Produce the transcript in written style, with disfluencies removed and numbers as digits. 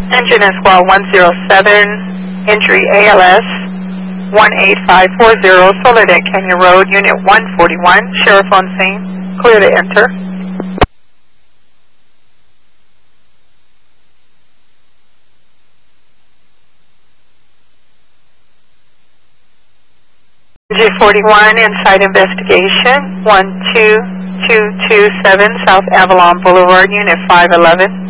Engine is well 107, injury ALS 18540, Soledad Canyon Road, Unit 141, Sheriff on scene, clear to enter. G41, inside investigation, 12227 South Avalon Boulevard, Unit 511.